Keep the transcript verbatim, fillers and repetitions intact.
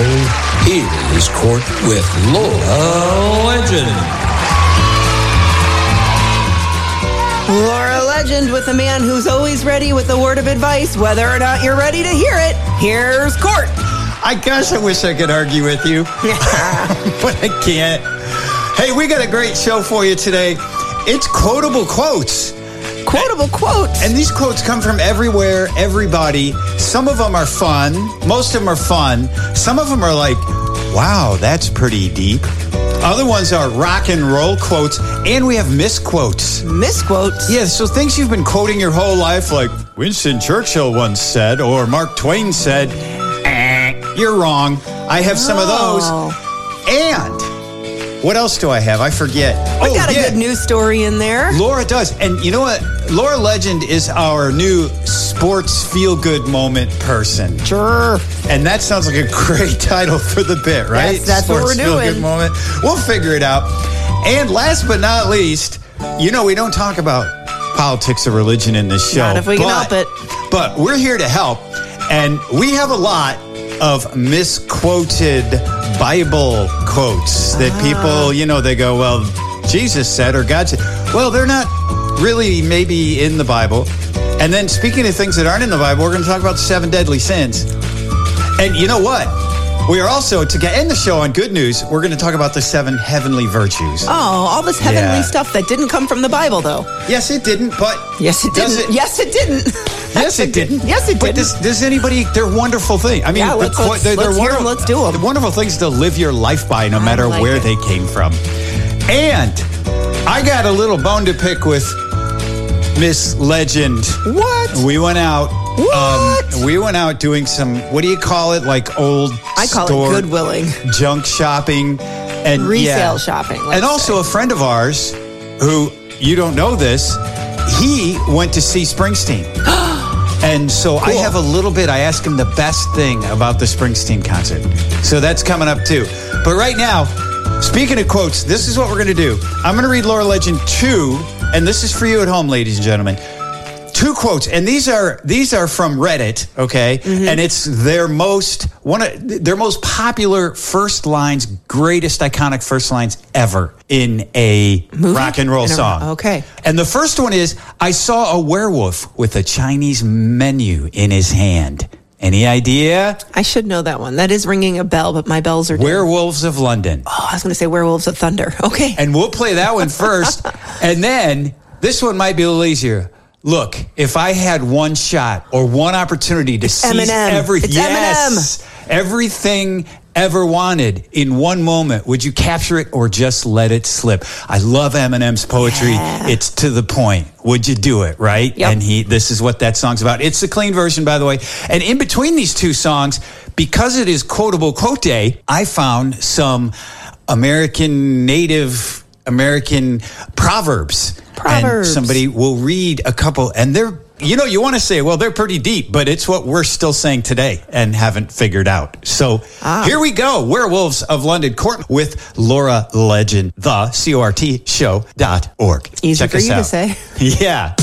here's Court with Laura Legend. Laura Legend with a man who's always ready with a word of advice, whether or not you're ready to hear it. Here's Court. I gosh, I wish I could argue with you, but I can't. Hey, we got a great show for you today. It's quotable quotes. Quotable quotes. And these quotes come from everywhere, everybody. Some of them are fun. Most of them are fun. Some of them are like, wow, that's pretty deep. Other ones are rock and roll quotes. And we have misquotes. Misquotes? Yeah, so things you've been quoting your whole life, like Winston Churchill once said, or Mark Twain said, eh, you're wrong. I have some oh. of those. And what else do I have? I forget. We oh, got a yeah. good news story in there. Laura does. And you know what? Laura Legend is our new sports feel-good moment person. Sure. And that sounds like a great title for the bit, right? Yes, that's sports what we're doing. Feel-good moment. We'll figure it out. And last but not least, you know, we don't talk about politics or religion in this show. Not if we but, can help it. But we're here to help. And we have a lot of misquoted Bible quotes that ah. people, you know, they go, well, Jesus said or God said. Well, they're not really maybe in the Bible. And then speaking of things that aren't in the Bible, we're going to talk about the seven deadly sins. And you know what? We are also, to get end the show on good news, we're going to talk about the seven heavenly virtues. Oh, all this heavenly Yeah. stuff that didn't come from the Bible, though. Yes, it didn't, but... Yes, it does didn't. It, yes, it didn't. yes, it didn't. Yes, it But didn't. does, does anybody... They're wonderful things. I mean, Yeah, let's- they're, let's- they're, they're let's hear 'em, wonderful- let's do 'em. they're wonderful things to live your life by, no I matter like where it. they came from. And I got a little bone to pick with Miss Legend. What? We went out. What? Um, we went out doing some, what do you call it? Like old I call store it Goodwilling. junk shopping. And Resale yeah. shopping. let's And also say. a friend of ours who, you don't know this, he went to see Springsteen. And so I have a little bit, I asked him the best thing about the Springsteen concert. So that's coming up too. But right now, speaking of quotes, this is what we're going to do. I'm going to read Laura Legend two, and this is for you at home, ladies and gentlemen. Two quotes, and these are these are from Reddit, okay? Mm-hmm. And it's their most one of their most popular first lines, greatest iconic first lines ever in a Movie? rock and roll In a- song. okay. And the first one is, I saw a werewolf with a Chinese menu in his hand. Any idea? I should know that one. That is ringing a bell, but my bells are dim. Werewolves of London. Oh, I was going to say Werewolves of Thunder. Okay. And we'll play that one first. And then this one might be a little easier. Look, if I had one shot or one opportunity to seize Eminem. every It's yes, everything ever wanted in one moment, would you capture it or just let it slip? I love Eminem's poetry. Yeah. It's to the point. Would you do it, right? Yep. And he this is what that song's about. It's the clean version, by the way. And in between these two songs, because it is quotable quote day, I found some American native American proverbs. Proverbs. And somebody will read a couple, and they're, you know, you want to say, well, they're pretty deep, but it's what we're still saying today and haven't figured out. So ah. here we go. Werewolves of London Court with Laura Legend, the C O R T show dot org. Easy Check for us you out. to say. Yeah.